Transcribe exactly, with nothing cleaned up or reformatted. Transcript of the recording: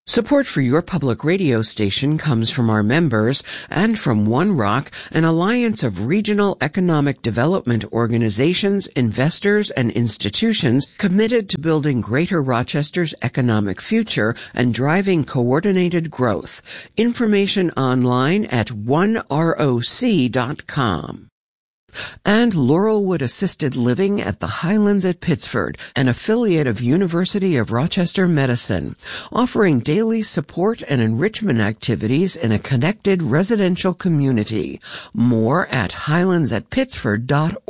Support for your public radio station comes from our members and from One Rock, an alliance of regional economic development organizations, investors, and institutions committed to building Greater Rochester's economic future and driving coordinated growth. Information online at one roc dot com. And Laurelwood Assisted Living at the Highlands at Pittsford, an affiliate of University of Rochester Medicine, offering daily support and enrichment activities in a connected residential community. More at highlands at pittsford dot org.